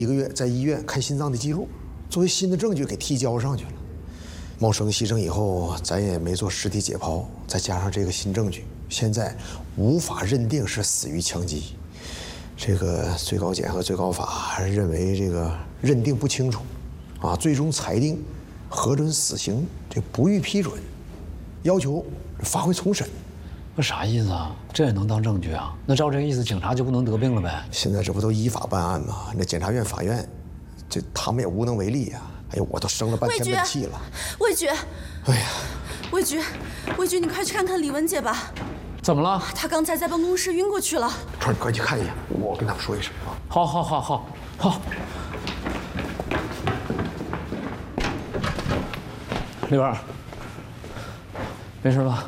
1个月在医院看心脏的记录，作为新的证据给提交上去了。茂生牺牲以后，咱也没做尸体解剖，再加上这个新证据，现在无法认定是死于枪击。这个最高检和最高法还是认为这个认定不清楚，啊，最终裁定核准死刑，这不予批准，要求发回重审。 那啥意思啊？这也能当证据啊？那照这个意思，警察就不能得病了呗？ 现在这不都依法办案吗？那检察院、法院，这他们也无能为力呀。哎呦，我都生了半天闷气了。 魏局， 哎呀， 魏局，你快去看看李文姐吧。 怎么了？ 她刚才在办公室晕过去了。 川，你快去看一眼，我跟他们说一声啊。 好。丽文，没事吧？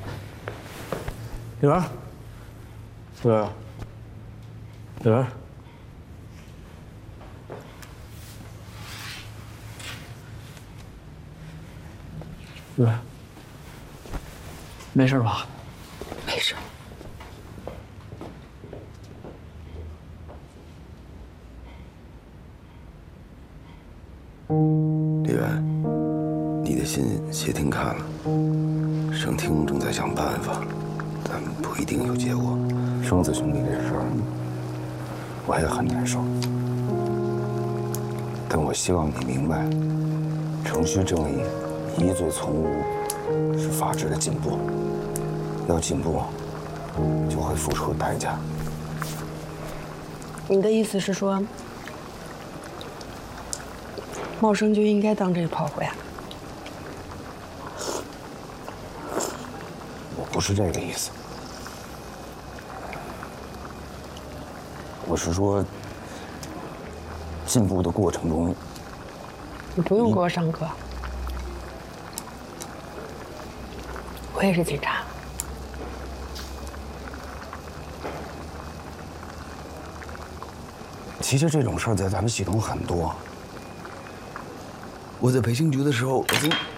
丽文，丽文，丽文，丽文，没事吧？ 没事。 李元，你的信谢霆看了，省厅正在想办法，但不一定有结果。生子兄弟这事儿，我也很难受，但我希望你明白，程序正义，疑罪从无，是法治的进步。要进步，就会付出代价。 你的意思是说，茂生就应该当这个炮灰啊？ 我不是这个意思，我是说，进步的过程中， 你不用给我上课，我也是警察。 其实这种事儿在咱们系统很多。我在培训局的时候，我